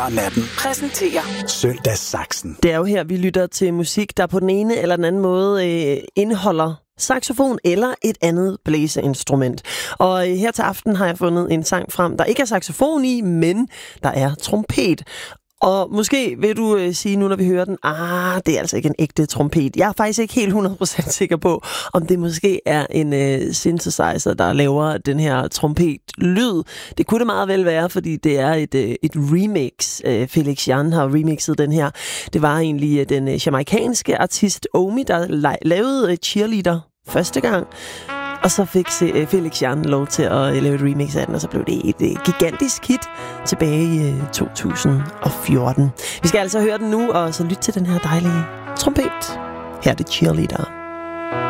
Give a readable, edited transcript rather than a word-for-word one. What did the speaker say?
Natten præsenterer Søndagssaksen. Det er jo her, vi lytter til musik, der på den ene eller den anden måde indeholder saxofon eller et andet blæseinstrument. Og her til aften har jeg fundet en sang frem, der ikke er saxofon i, men der er trompet. Og måske vil du sige nu, når vi hører den, det er altså ikke en ægte trompet. Jeg er faktisk ikke helt 100% sikker på, om det måske er en synthesizer, der laver den her trompet-lyd. Det kunne det meget vel være, fordi det er et remix. Felix Jan har remixet den her. Det var egentlig den jamaikanske artist Omi, der lavede Cheerleader første gang. Og så fik Felix Jan lov til at lave et remix af den, og så blev det et gigantisk hit tilbage i 2014. Vi skal altså høre den nu, og så lytte til den her dejlige trompet. Her er det Cheerleader.